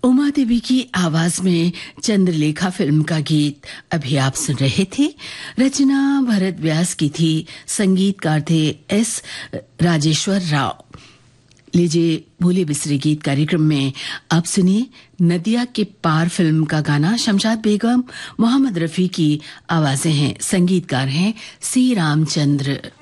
उमा देवी की आवाज में चंद्रलेखा फिल्म का गीत अभी आप सुन रहे थे। रचना भरत व्यास की थी, संगीतकार थे एस राजेश्वर राव। लीजिए भूले बिसरे गीत कार्यक्रम में आप सुनिए नदिया के पार फिल्म का गाना। शमशाद बेगम, मोहम्मद रफी की आवाजें हैं, संगीतकार हैं सी रामचंद्र।